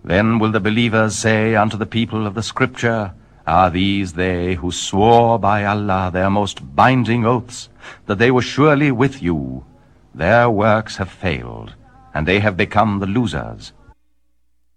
Then will the believers say unto the people of the Scripture, Are these they who swore by Allah their most binding oaths, that they were surely with you? Their works have failed, and they have become the losers.